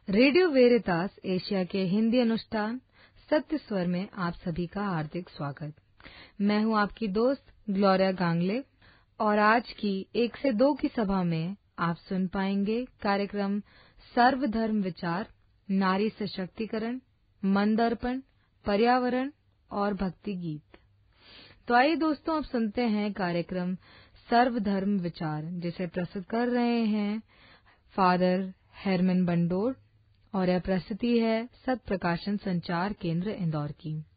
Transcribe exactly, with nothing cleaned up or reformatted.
Radio वेरितास Asia के हिंदी अनुष्ठान सत्य स्वर में आप सभी का हार्दिक स्वागत। मैं हूं आपकी दोस्त ग्लोरिया गांगले और आज की एक से दो की सभा में आप सुन पाएंगे कार्यक्रम सर्वधर्म विचार, नारी सशक्तिकरण, मंदर्पण, पर्यावरण और भक्ति गीत। तो आइए दोस्तों, अब सुनते हैं कार्यक्रम सर्वधर्म विचार, जिसे प्रस्तुत कर रहे हैं फादर हेरमन बंडोर और यह प्रस्तुति है सत प्रकाशन संचार केंद्र इंदौर की।